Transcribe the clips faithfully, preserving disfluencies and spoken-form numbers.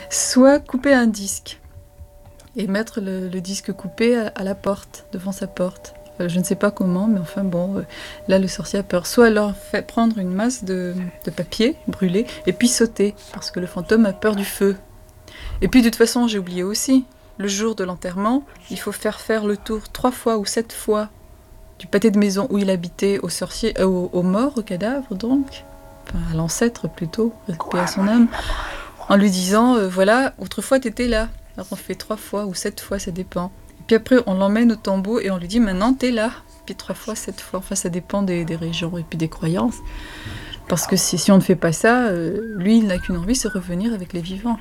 Soit couper un disque et mettre le, le disque coupé à, à la porte, devant sa porte. Euh, je ne sais pas comment, mais enfin bon, euh, là le sorcier a peur. Soit alors fait prendre une masse de, de papier brûlé et puis sauter, parce que le fantôme a peur du feu. Et puis de toute façon, j'ai oublié aussi, le jour de l'enterrement, il faut faire faire le tour trois fois ou sept fois du pâté de maison où il habitait au sorcier, euh, au, au mort, au cadavre donc, enfin à l'ancêtre plutôt, paix à son âme, en lui disant euh, voilà, autrefois t'étais là. Alors on fait trois fois ou sept fois, ça dépend. Et puis après on l'emmène au tombeau et on lui dit maintenant t'es là. Puis trois fois, sept fois, enfin ça dépend des, des régions et puis des croyances. Parce que si, si on ne fait pas ça, euh, lui il n'a qu'une envie, c'est revenir avec les vivants.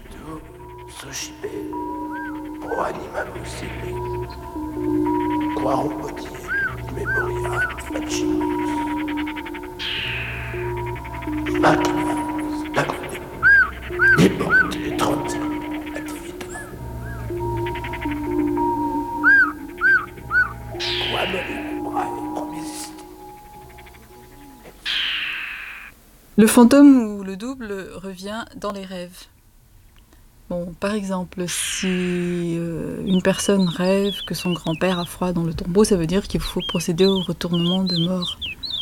Le fantôme ou le double revient dans les rêves. Bon, par exemple, si euh, une personne rêve que son grand-père a froid dans le tombeau, ça veut dire qu'il faut procéder au retournement de mort.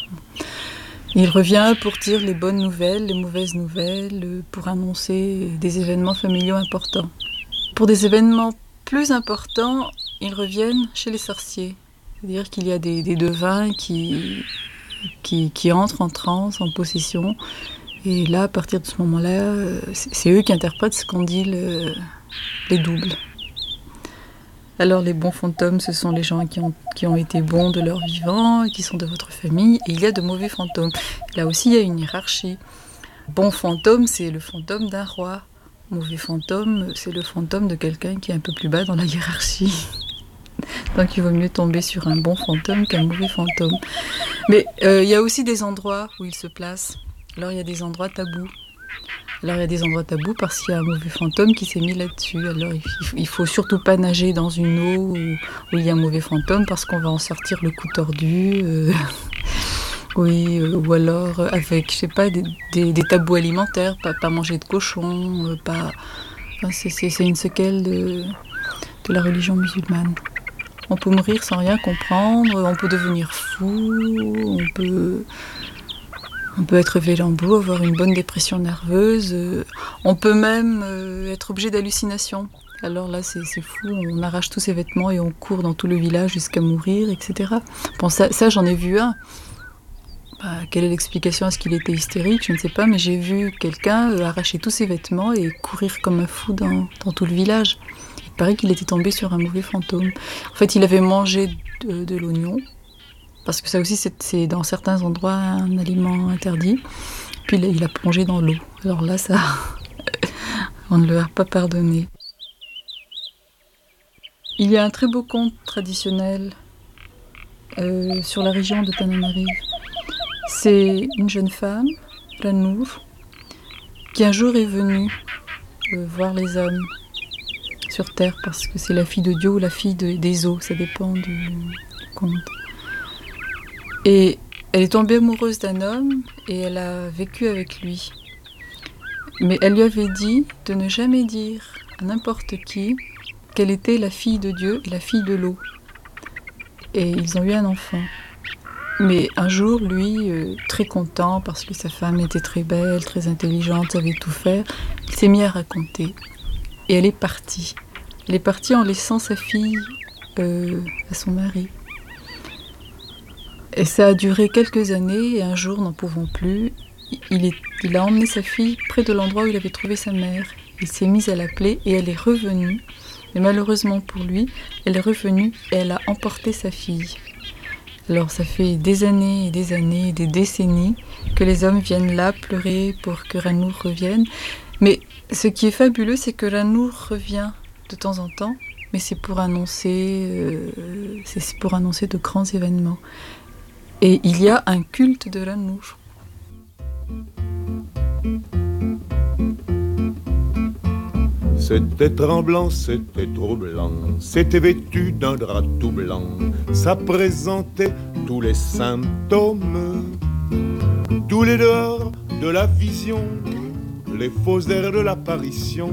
Il revient pour dire les bonnes nouvelles, les mauvaises nouvelles, pour annoncer des événements familiaux importants. Pour des événements plus importants, ils reviennent chez les sorciers. C'est-à-dire qu'il y a des, des devins qui, qui, qui entrent en transe, en possession. Et là, à partir de ce moment-là, c'est, c'est eux qui interprètent ce qu'ont dit le, les doubles. Alors les bons fantômes, ce sont les gens qui ont, qui ont été bons de leur vivant, qui sont de votre famille, et il y a de mauvais fantômes. Là aussi, il y a une hiérarchie. Bon fantôme, c'est le fantôme d'un roi. Mauvais fantôme, c'est le fantôme de quelqu'un qui est un peu plus bas dans la hiérarchie. Donc il vaut mieux tomber sur un bon fantôme qu'un mauvais fantôme. Mais euh, il y a aussi des endroits où il se place. Alors il y a des endroits tabous. Alors il y a des endroits tabous parce qu'il y a un mauvais fantôme qui s'est mis là-dessus. Alors il ne faut surtout pas nager dans une eau où, où il y a un mauvais fantôme parce qu'on va en sortir le cou tordu. Euh, oui, euh, ou alors avec, je sais pas, des, des, des tabous alimentaires, pas, pas manger de cochon, euh, pas... Enfin, c'est, c'est, c'est une séquelle de, de la religion musulmane. On peut mourir sans rien comprendre, on peut devenir fou, on peut... On peut être vélambeau, avoir une bonne dépression nerveuse. On peut même être objet d'hallucinations. Alors là, c'est, c'est fou. On arrache tous ses vêtements et on court dans tout le village jusqu'à mourir, et cetera. Bon, ça, ça j'en ai vu un. Bah, quelle est l'explication? Est-ce qu'il était hystérique? Je ne sais pas, mais j'ai vu quelqu'un arracher tous ses vêtements et courir comme un fou dans, dans tout le village. Il paraît qu'il était tombé sur un mauvais fantôme. En fait, il avait mangé de, de l'oignon. Parce que ça aussi, c'est, c'est dans certains endroits un aliment interdit. Puis là, il a plongé dans l'eau. Alors là, ça, on ne le a pas pardonné. Il y a un très beau conte traditionnel euh, sur la région de Tananarive. C'est une jeune femme, Ranour, qui un jour est venue euh, voir les hommes sur Terre, parce que c'est la fille de Dieu ou la fille de, des eaux, ça dépend du, du conte. Et elle est tombée amoureuse d'un homme et elle a vécu avec lui. Mais elle lui avait dit de ne jamais dire à n'importe qui qu'elle était la fille de Dieu et la fille de l'eau. Et ils ont eu un enfant. Mais un jour, lui, euh, très content parce que sa femme était très belle, très intelligente, savait tout faire, il s'est mis à raconter. Et elle est partie. Elle est partie en laissant sa fille euh, à son mari. Et ça a duré quelques années et un jour, n'en pouvant plus, il, est, il a emmené sa fille près de l'endroit où il avait trouvé sa mère. Il s'est mis à l'appeler et elle est revenue. Mais malheureusement pour lui, elle est revenue et elle a emporté sa fille. Alors ça fait des années et des années, des décennies que les hommes viennent là pleurer pour que Ranour revienne. Mais ce qui est fabuleux, c'est que Ranour revient de temps en temps, mais c'est pour annoncer, euh, c'est pour annoncer de grands événements. Et il y a un culte de Ranour. C'était tremblant, c'était troublant, c'était vêtu d'un drap tout blanc, ça présentait tous les symptômes, tous les dehors de la vision, les faux airs de l'apparition.